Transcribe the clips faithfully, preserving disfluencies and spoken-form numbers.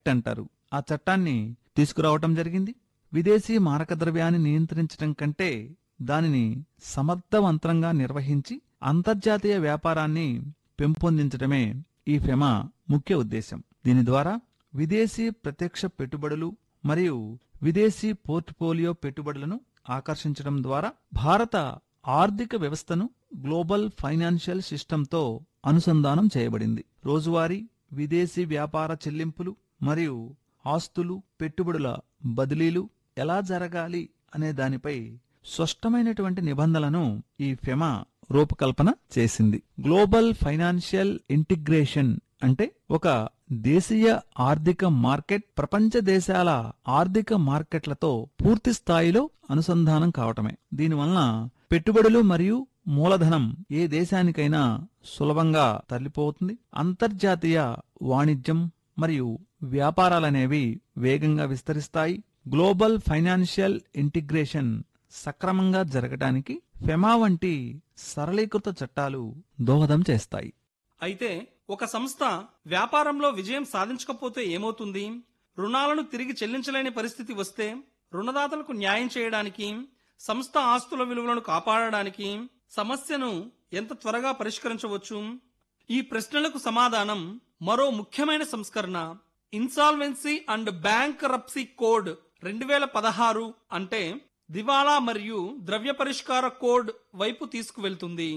అంటారు. ఆ చట్టాన్ని తీసుకురావటం జరిగింది. విదేశీ మారక ద్రవ్యాన్ని నియంత్రించడం కంటే దానిని సమర్థవంతంగా నిర్వహించి అంతర్జాతీయ వ్యాపారాన్ని పెంపొందించడమే ఈ ఫెమా ముఖ్య ఉద్దేశం. దీని ద్వారా విదేశీ ప్రత్యక్ష పెట్టుబడులు మరియు విదేశీ పోర్ట్ఫోలియో పెట్టుబడులను ఆకర్షించడం ద్వారా భారత ఆర్థిక వ్యవస్థను గ్లోబల్ ఫైనాన్షియల్ సిస్టంతో అనుసంధానం చేయబడింది. రోజువారీ విదేశీ వ్యాపార చెల్లింపులు మరియు ఆస్తులు, పెట్టుబడుల బదిలీలు ఎలా జరగాలి అనే దానిపై స్పష్టమైనటువంటి నిబంధనలను ఈ ఫెమా రూపకల్పన చేసింది. గ్లోబల్ ఫైనాన్షియల్ ఇంటిగ్రేషన్ అంటే ఒక దేశీయ ఆర్థిక మార్కెట్ ప్రపంచ దేశాల ఆర్థిక మార్కెట్లతో పూర్తి స్థాయిలో అనుసంధానం కావటమే. దీనివలన పెట్టుబడులు మరియు మూలధనం ఏ దేశానికైనా సులభంగా తరలిపోతుంది. అంతర్జాతీయ వాణిజ్యం మరియు వ్యాపారాలనేవి వేగంగా విస్తరిస్తాయి. గ్లోబల్ ఫైనాన్షియల్ ఇంటిగ్రేషన్ సక్రమంగా జరగటానికి ఫెమా వంటి సరళీకృత చట్టాలు దోహదం చేస్తాయి. అయితే ఒక సంస్థ వ్యాపారంలో విజయం సాధించకపోతే ఏమవుతుంది? రుణాలను తిరిగి చెల్లించలేని పరిస్థితి వస్తే రుణదాతలకు న్యాయం చేయడానికి, సంస్థ ఆస్తుల విలువలను కాపాడడానికి సమస్యను ఎంత త్వరగా పరిష్కరించవచ్చు? ఈ ప్రశ్నలకు సమాధానం మరో ముఖ్యమైన సంస్కరణ ఇన్సాల్వెన్సీ అండ్ బ్యాంక్రప్సీ కోడ్ రెండు వేల పదహారు అంటే దివాలా మరియు ద్రవ్య పరిష్కార కోడ్ వైపు తీసుకువెళ్తుంది.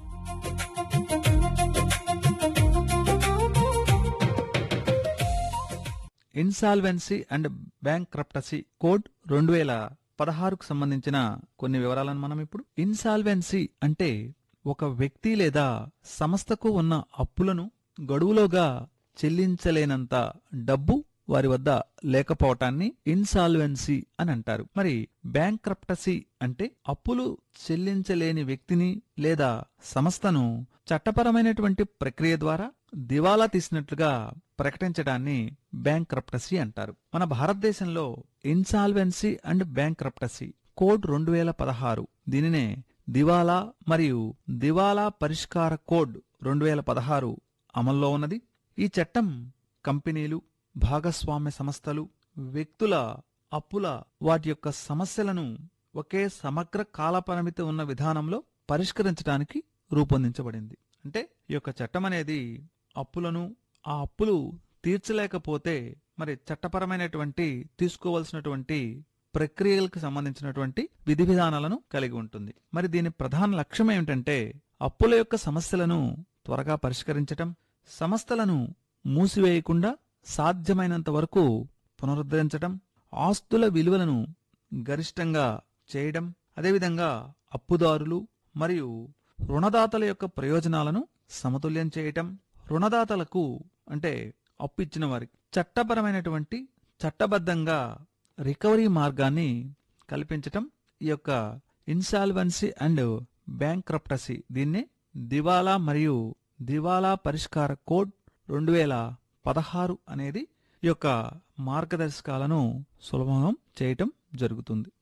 ఇన్సాల్వెన్సీ అండ్ బ్యాంక్రప్టసీ కోడ్ రెండు వేల పదహారుకు సంబంధించిన కొన్ని వివరాలను మనం ఇప్పుడు. ఇన్సాల్వెన్సీ అంటే ఒక వ్యక్తి లేదా సంస్థకు ఉన్న అప్పులను గడువులోగా చెల్లించలేనంత డబ్బు వారి వద్ద లేకపోవటాన్ని ఇన్సాల్వెన్సీ అని అంటారు. మరి బ్యాంక్రప్టసీ అంటే అప్పులు చెల్లించలేని వ్యక్తిని లేదా సంస్థను చట్టపరమైనటువంటి ప్రక్రియ ద్వారా దివాలా తీసినట్లుగా ప్రకటించడాన్ని బ్యాంక్రప్టసీ అంటారు. మన భారతదేశంలో ఇన్సాల్వెన్సీ అండ్ బ్యాంక్రప్టసీ కోడ్ రెండు వేల పదహారు దీనినే దివాలా మరియు దివాలా పరిష్కార కోడ్ రెండు వేల పదహారు అమల్లో ఉన్నది. ఈ చట్టం కంపెనీలు, భాగస్వామ్య సంస్థలు, వ్యక్తుల అప్పుల వాటి యొక్క సమస్యలను ఒకే సమగ్ర కాలపరిమితి ఉన్న విధానంలో పరిష్కరించడానికి రూపొందించబడింది. అంటే ఈ యొక్క చట్టం అనేది అప్పులను, ఆ అప్పులు తీర్చలేకపోతే మరి చట్టపరమైనటువంటి తీసుకోవలసినటువంటి ప్రక్రియలకు సంబంధించినటువంటి విధి విధానాలను కలిగి ఉంటుంది. మరి దీని ప్రధాన లక్ష్యం ఏమిటంటే అప్పుల యొక్క సమస్యలను త్వరగా పరిష్కరించటం, సంస్థలను మూసివేయకుండా సాధ్యమైనంత వరకు పునరుద్ధరించటం, ఆస్తుల విలువలను గరిష్టంగా చేయడం, అదేవిధంగా అప్పుదారులు మరియు రుణదాతల యొక్క ప్రయోజనాలను సమతుల్యం చేయటం, రుణదాతలకు అంటే అప్పు ఇచ్చిన వారికి చట్టపరమైనటువంటి చట్టబద్ధంగా రికవరీ మార్గాన్ని కల్పించటం ఈ యొక్క ఇన్సాల్వెన్సీ అండ్ బ్యాంక్రప్టసీ దీన్ని దివాలా మరియు దివాలా పరిష్కార కోడ్ రెండు వేల పదహారు అనేది ఈ యొక్క మార్గదర్శకాలను సులభం చేయటం జరుగుతుంది.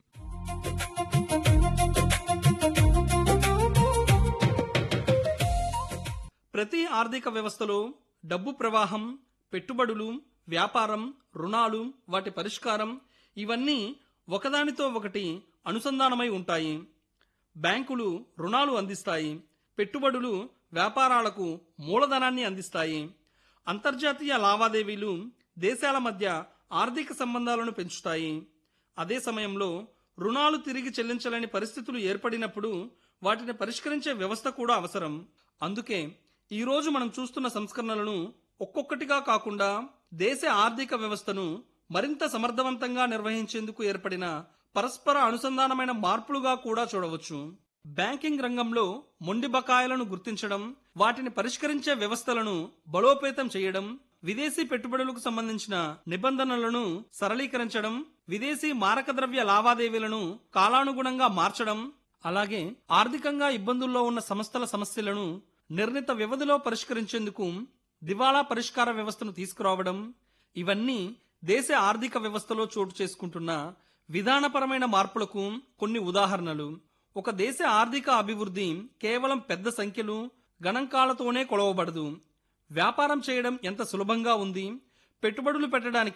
ప్రతి ఆర్థిక వ్యవస్థలో డబ్బు ప్రవాహం, పెట్టుబడులు, వ్యాపారం, రుణాలు, వాటి పరిష్కారం ఇవన్నీ ఒకదానితో ఒకటి అనుసంధానమై ఉంటాయి. బ్యాంకులు రుణాలు అందిస్తాయి, పెట్టుబడులు వ్యాపారాలకు మూలధనాన్ని అందిస్తాయి. అంతర్జాతీయ లావాదేవీలు దేశాల మధ్య ఆర్థిక సంబంధాలను పెంచుతాయి. అదే సమయంలో రుణాలు తిరిగి చెల్లించలేని పరిస్థితులు ఏర్పడినప్పుడు వాటిని పరిష్కరించే వ్యవస్థ కూడా అవసరం. అందుకే ఈరోజు మనం చూస్తున్న సంస్కరణలను ఒక్కొక్కటిగా కాకుండా దేశ ఆర్థిక వ్యవస్థను మరింత సమర్థవంతంగా నిర్వహించేందుకు ఏర్పడిన పరస్పర అనుసంధానమైన మార్పులుగా కూడా చూడవచ్చు. బ్యాంకింగ్ రంగంలో మొండి బకాయిలను గుర్తించడం, వాటిని పరిష్కరించే వ్యవస్థలను బలోపేతం చేయడం, విదేశీ పెట్టుబడులకు సంబంధించిన నిబంధనలను సరళీకరించడం, విదేశీ మారక ద్రవ్య లావాదేవీలను కాలానుగుణంగా మార్చడం, అలాగే ఆర్థికంగా ఇబ్బందుల్లో ఉన్న సంస్థల సమస్యలను నిర్ణీత వ్యవధిలో పరిష్కరించేందుకు దివాలా పరిష్కార వ్యవస్థను తీసుకురావడం, ఇవన్నీ దేశ ఆర్థిక వ్యవస్థలో చోటు చేసుకుంటున్న విధానపరమైన మార్పులకు కొన్ని ఉదాహరణలు. ఒక దేశ ఆర్థిక అభివృద్ధి కేవలం పెద్ద సంఖ్యలు, గణాంకాలతోనే కొలవబడదు. వ్యాపారం చేయడం ఎంత సులభంగా ఉంది, పెట్టుబడులు పెట్టడానికి